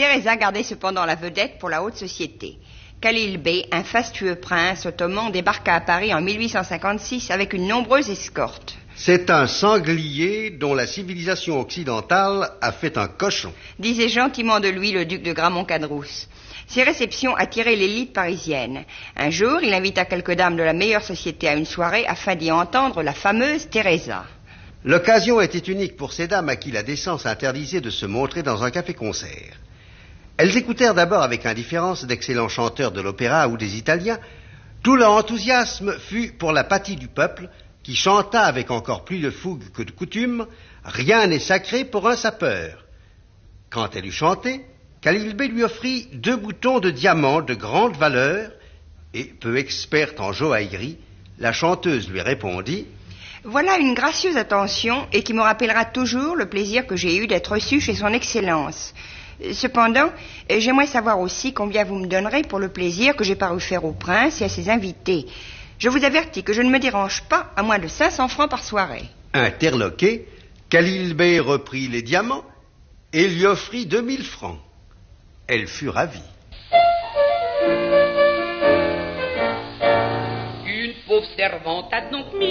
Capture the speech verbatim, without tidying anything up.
Teresa gardait cependant la vedette pour la haute société. Khalil Bey, un fastueux prince ottoman, débarqua à Paris en mille huit cent cinquante-six avec une nombreuse escorte. C'est un sanglier dont la civilisation occidentale a fait un cochon, disait gentiment de lui le duc de Gramont-Cadrousse. Ses réceptions attiraient l'élite parisienne. Un jour, il invita quelques dames de la meilleure société à une soirée afin d'y entendre la fameuse Teresa. L'occasion était unique pour ces dames à qui la décence interdisait de se montrer dans un café-concert. Elles écoutèrent d'abord avec indifférence d'excellents chanteurs de l'opéra ou des Italiens. Tout leur enthousiasme fut pour la pâtie du peuple, qui chanta avec encore plus de fougue que de coutume « Rien n'est sacré pour un sapeur ». Quand elle eut chanté, Khalil Bey lui offrit deux boutons de diamant de grande valeur, et, peu experte en joaillerie, la chanteuse lui répondit « Voilà une gracieuse attention et qui me rappellera toujours le plaisir que j'ai eu d'être reçu chez son Excellence. Cependant, j'aimerais savoir aussi combien vous me donnerez pour le plaisir que j'ai paru faire au prince et à ses invités. Je vous avertis que je ne me dérange pas à moins de cinq cents francs par soirée. » Interloqué, Khalil Bey reprit les diamants et lui offrit deux mille francs. Elle fut ravie. Une pauvre servante a donc mis